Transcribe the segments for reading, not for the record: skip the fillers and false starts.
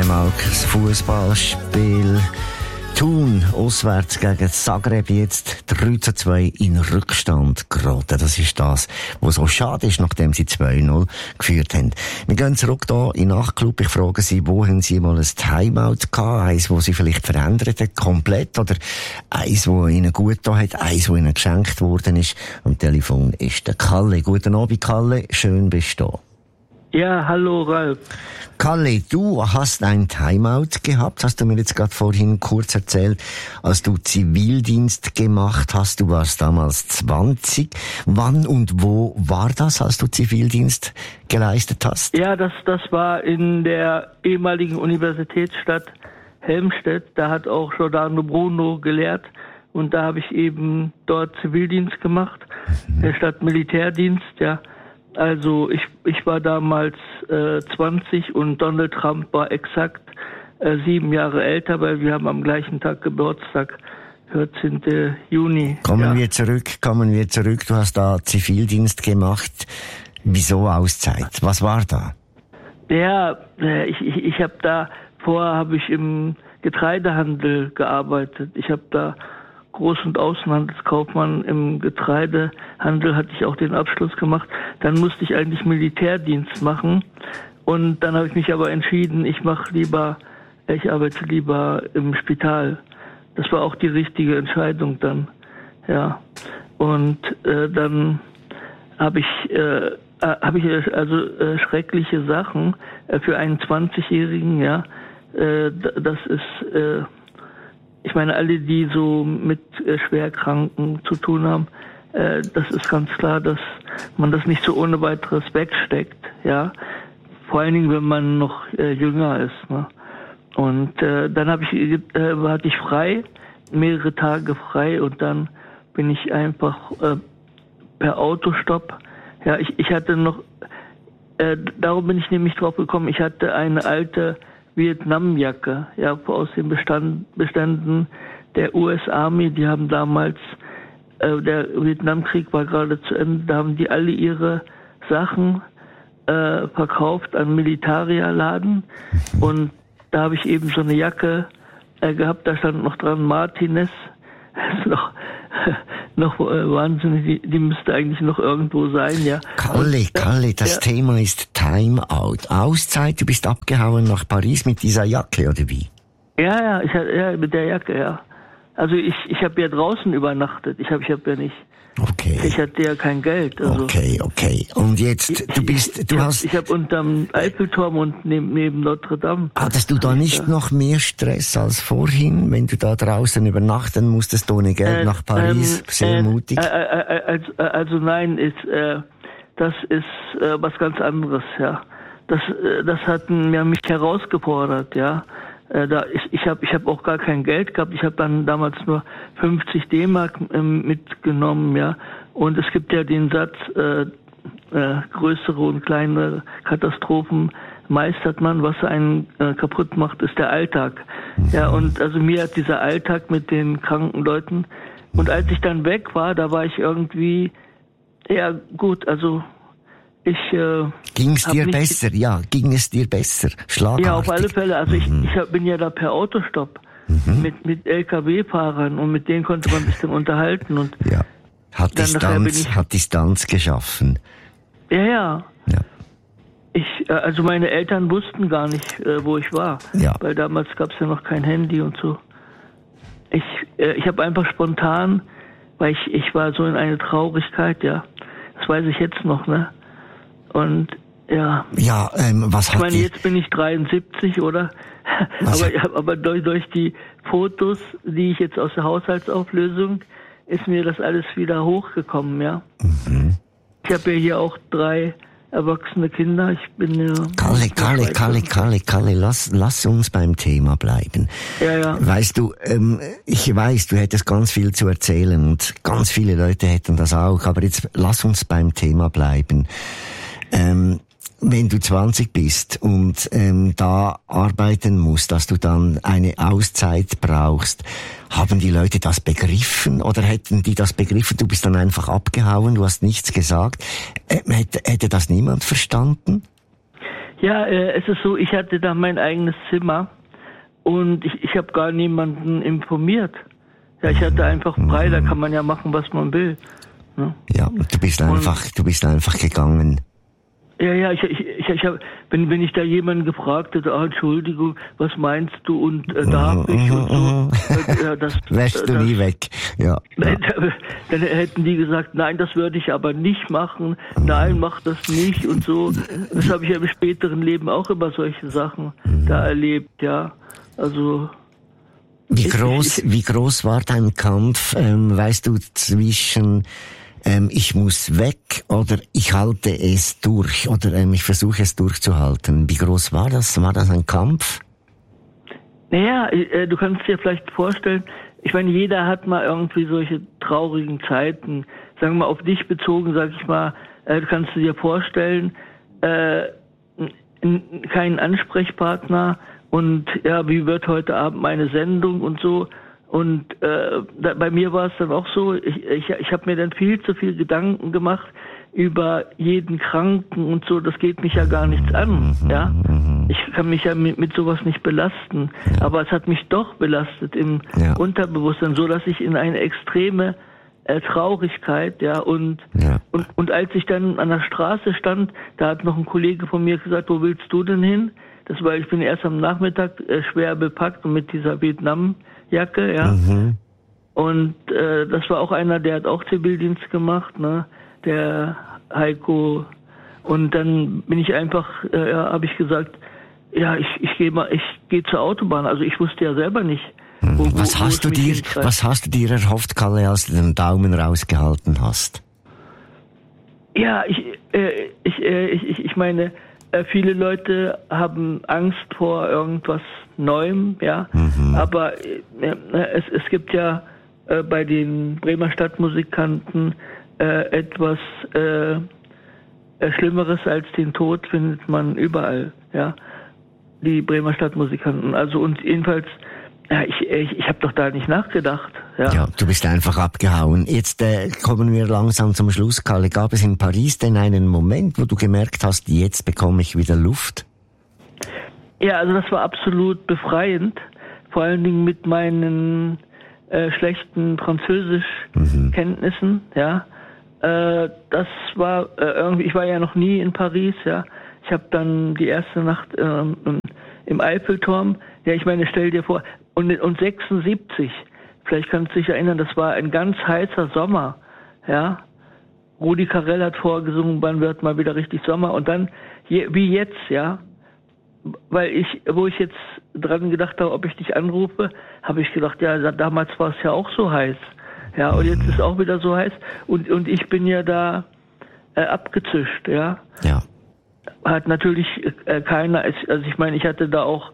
Dänemark, das Fußballspiel. Thun auswärts gegen Zagreb jetzt 3:2 in Rückstand geraten. Das ist das, was so schade ist, nachdem sie 2-0 geführt haben. Wir gehen zurück hier in den Nachtclub. Ich frage Sie, wo haben Sie mal ein Timeout gehabt? Eins, das Sie vielleicht verändert hat, komplett? Oder eins, das Ihnen gut getan hat? Eins, das Ihnen geschenkt worden ist? Am Telefon ist der Kalle. Guten Abend, Kalle. Schön bist du da. Ja, hallo Ralf. Kalle, du hast ein Timeout gehabt, hast du mir jetzt gerade vorhin kurz erzählt, als du Zivildienst gemacht hast. Du warst damals 20. Wann und wo war das, als du Zivildienst geleistet hast? Ja, das war in der ehemaligen Universitätsstadt Helmstedt. Da hat auch Giordano Bruno gelehrt und da habe ich eben dort Zivildienst gemacht, statt Militärdienst, ja. Also ich war damals 20 und Donald Trump war exakt 7 Jahre älter, weil wir haben am gleichen Tag Geburtstag, 14. Juni. Kommen wir zurück. Du hast da Zivildienst gemacht. Wieso Auszeit? Was war da? Ja, ich habe ich im Getreidehandel gearbeitet. Ich habe da Groß- und Außenhandelskaufmann im Getreidehandel, hatte ich auch den Abschluss gemacht. Dann musste ich eigentlich Militärdienst machen und dann habe ich mich aber entschieden, ich arbeite lieber im Spital. Das war auch die richtige Entscheidung dann, ja. Und dann habe ich schreckliche Sachen für einen 20-Jährigen, ja. Das ist ich meine, alle, die so mit Schwerkranken zu tun haben, das ist ganz klar, dass man das nicht so ohne weiteres wegsteckt, ja. Vor allen Dingen, wenn man noch jünger ist, ne? Und dann hatte ich frei, mehrere Tage frei und dann bin ich einfach per Autostopp, ja, ich hatte noch, darum bin ich nämlich drauf gekommen, ich hatte eine alte Vietnamjacke, ja, aus den Beständen der US Army, die haben damals, der Vietnamkrieg war gerade zu Ende, da haben die alle ihre Sachen verkauft an Militaria-Laden und da habe ich eben so eine Jacke gehabt, da stand noch dran Martinez, noch wahnsinnig, die müsste eigentlich noch irgendwo sein, ja. Kalle, das Thema ist Timeout. Auszeit, du bist abgehauen nach Paris mit dieser Jacke, oder wie? Ja, mit der Jacke, ja. Also ich habe ja draußen übernachtet, ich habe ja nicht. Okay. Ich hatte ja kein Geld. Also okay. Und jetzt, ich habe unterm Eiffelturm und neben Notre Dame. Hattest du da nicht noch mehr Stress als vorhin, wenn du da draußen übernachten musstest ohne Geld nach Paris? Sehr mutig. Also nein, das ist was ganz anderes, ja. Das hat mich herausgefordert, ja. Ich habe auch gar kein Geld gehabt. Ich habe dann damals nur 50 D-Mark mitgenommen, ja. Und es gibt ja den Satz, größere und kleinere Katastrophen meistert man. Was einen kaputt macht, ist der Alltag. Ja, und also mir hat dieser Alltag mit den kranken Leuten, und als ich dann weg war, da war ich irgendwie, ja gut, also ging es dir besser? Schlagartig? Ja, auf alle Fälle. Also ich bin ja da per Autostopp mit LKW-Fahrern und mit denen konnte man sich dann unterhalten und ja. Hat Distanz geschaffen. Ja. Also meine Eltern wussten gar nicht, wo ich war, weil damals gab es ja noch kein Handy und so. Ich habe einfach spontan, weil ich war so in eine Traurigkeit, ja. Das weiß ich jetzt noch, ne? Und ja. Ja, was hat ich meine, jetzt bin ich 73, oder? Aber durch die Fotos, die ich jetzt aus der Haushaltsauflösung, ist mir das alles wieder hochgekommen, ja. Ich habe ja hier auch 3 erwachsene Kinder. Ich bin ja... Kalle, lass uns beim Thema bleiben. Ja. Weißt du, ich weiß, du hättest ganz viel zu erzählen und ganz viele Leute hätten das auch, aber jetzt lass uns beim Thema bleiben. Wenn du 20 bist und da arbeiten musst, dass du dann eine Auszeit brauchst, haben die Leute das begriffen oder hätten die das begriffen? Du bist dann einfach abgehauen, du hast nichts gesagt. Hätte das niemand verstanden? Ja, es ist so, ich hatte da mein eigenes Zimmer und ich habe gar niemanden informiert. Ja, ich hatte einfach frei, da kann man ja machen, was man will. Ne? Ja, du bist einfach gegangen. Ja, ich hab, wenn ich da jemanden gefragt hätte, Entschuldigung, was meinst du und darf ich und so, das lässt du nie weg. Ja. Dann hätten die gesagt, nein, das würde ich aber nicht machen, nein, mach das nicht und so. Das habe ich ja im späteren Leben auch immer solche Sachen da erlebt, ja. Also wie groß war dein Kampf, weißt du, zwischen ich muss weg oder ich halte es durch oder ich versuche es durchzuhalten. Wie groß war das? War das ein Kampf? Naja, du kannst dir vielleicht vorstellen, ich meine, jeder hat mal irgendwie solche traurigen Zeiten. Sagen wir mal, auf dich bezogen, sag ich mal, kannst du dir vorstellen, keinen Ansprechpartner und ja, wie wird heute Abend meine Sendung und so. Und bei mir war es dann auch so, ich habe mir dann viel zu viel Gedanken gemacht über jeden Kranken und so, das geht mich ja gar nichts an, ja. Ich kann mich ja mit sowas nicht belasten, aber es hat mich doch belastet im Unterbewusstsein, so dass ich in eine extreme Traurigkeit, ja, und als ich dann an der Straße stand, da hat noch ein Kollege von mir gesagt, wo willst du denn hin? Das war, ich bin erst am Nachmittag schwer bepackt und mit dieser Vietnam-Jacke, ja. Und das war auch einer, der hat auch Zivildienst gemacht, ne, der Heiko. Und dann bin ich einfach, habe ich gesagt, ja, ich gehe zur Autobahn. Also ich wusste ja selber nicht. Was hast du dir erhofft, Kalle, als du den Daumen rausgehalten hast? Ja, ich meine, viele Leute haben Angst vor irgendwas Neuem, ja. Aber es gibt ja bei den Bremer Stadtmusikanten etwas Schlimmeres als den Tod findet man überall, ja. Die Bremer Stadtmusikanten. Also und jedenfalls, ja, ich habe doch da nicht nachgedacht. Ja, du bist einfach abgehauen. Jetzt kommen wir langsam zum Schluss, Kalle. Gab es in Paris denn einen Moment, wo du gemerkt hast, jetzt bekomme ich wieder Luft? Ja, also das war absolut befreiend. Vor allen Dingen mit meinen schlechten Französischkenntnissen, ja. Das war irgendwie, ich war ja noch nie in Paris, ja. Ich habe dann die erste Nacht im Eiffelturm, ja, ich meine, stell dir vor, und 76, vielleicht kannst du dich erinnern, das war ein ganz heißer Sommer, ja. Rudi Carrell hat vorgesungen, wann wird mal wieder richtig Sommer, und dann, wie jetzt, ja, weil wo ich jetzt dran gedacht habe, ob ich dich anrufe, habe ich gedacht, ja, damals war es ja auch so heiß, ja, und jetzt ist es auch wieder so heiß, und ich bin ja da abgezischt, ja. Ja. Hat natürlich keiner, also ich meine, ich hatte da auch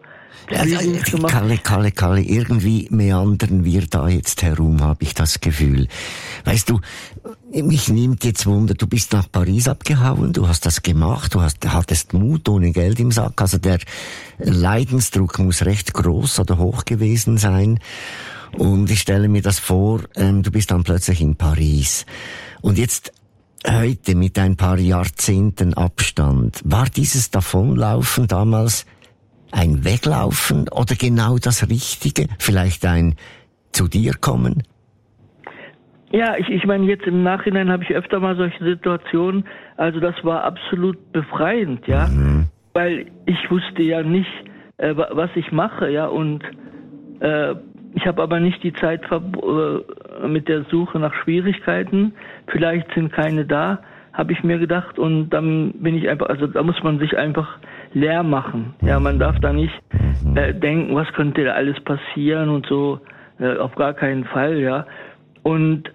Kalle, irgendwie meandern wir da jetzt herum, habe ich das Gefühl. Weißt du, mich nimmt jetzt Wunder, du bist nach Paris abgehauen, du hast das gemacht, hattest Mut ohne Geld im Sack, also der Leidensdruck muss recht groß oder hoch gewesen sein. Und ich stelle mir das vor, du bist dann plötzlich in Paris. Und jetzt heute mit ein paar Jahrzehnten Abstand, war dieses Davonlaufen damals ein Weglaufen oder genau das Richtige? Vielleicht ein zu dir kommen? Ja, ich meine, jetzt im Nachhinein habe ich öfter mal solche Situationen, also das war absolut befreiend, ja, weil ich wusste ja nicht, was ich mache, ja, und ich habe aber nicht die Zeit mit der Suche nach Schwierigkeiten, vielleicht sind keine da, habe ich mir gedacht, und dann bin ich einfach, also da muss man sich einfach leer machen, ja, man darf da nicht denken, was könnte da alles passieren und so, auf gar keinen Fall, ja, und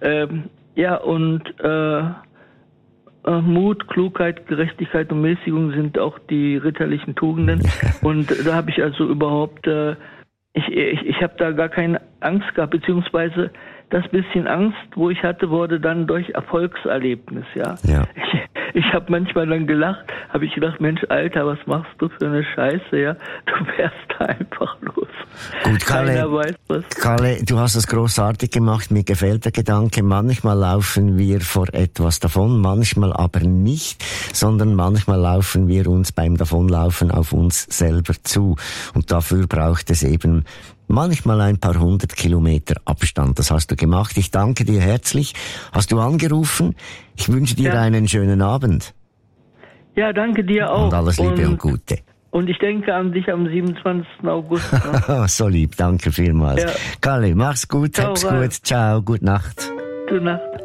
Mut, Klugheit, Gerechtigkeit und Mäßigung sind auch die ritterlichen Tugenden, und da habe ich also überhaupt, ich habe da gar keine Angst gehabt, beziehungsweise das bisschen Angst, wo ich hatte, wurde dann durch Erfolgserlebnis, ja. Ich habe manchmal dann gelacht, habe ich gedacht, Mensch, Alter, was machst du für eine Scheiße, ja? Du fährst da einfach los. Gut, Keiner weiß was. Kalle, du hast das großartig gemacht. Mir gefällt der Gedanke. Manchmal laufen wir vor etwas davon, manchmal aber nicht, sondern manchmal laufen wir uns beim Davonlaufen auf uns selber zu. Und dafür braucht es eben manchmal ein paar 100 Kilometer Abstand. Das hast du gemacht. Ich danke dir herzlich. Hast du angerufen? Ich wünsche dir einen schönen Abend. Ja, danke dir auch. Und alles Liebe und Gute. Und ich denke an dich am 27. August. So lieb, danke vielmals. Ja. Kalle, mach's gut, Ciao, hab's gut. Ciao, gute Nacht. Gute Nacht.